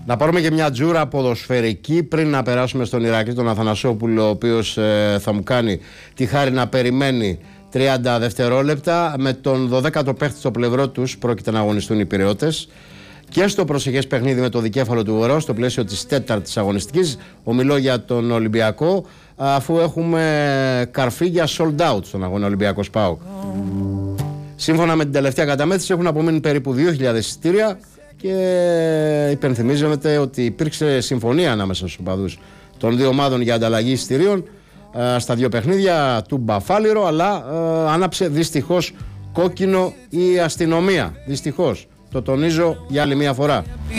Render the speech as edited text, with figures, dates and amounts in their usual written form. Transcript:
Να πάρουμε και μια τζούρα ποδοσφαιρική πριν να περάσουμε στον Ηρακλή τον Αθανασόπουλο, ο οποίος θα μου κάνει τη χάρη να περιμένει 30 δευτερόλεπτα. Με τον 12ο παίχτη στο πλευρό τους πρόκειται να αγωνιστούν οι Πειραιώτες. Και στο προσεχές παιχνίδι με το δικέφαλο του Βορρά, στο πλαίσιο της 4ης αγωνιστικής, ομιλώ για τον Ολυμπιακό, αφού έχουμε καρφί για sold out στον αγώνα Ολυμπιακός ΠΑΟΚ. Σύμφωνα με την τελευταία καταμέτρηση έχουν απομείνει περίπου 2.000 εισιτήρια και υπενθυμίζεται ότι υπήρξε συμφωνία ανάμεσα στους οπαδούς των δύο ομάδων για ανταλλαγή εισιτηρίων στα δύο παιχνίδια του Μπαφάλιρο, αλλά άναψε δυστυχώς κόκκινο η αστυνομία. Δυστυχώς. Το τονίζω για άλλη μια φορά.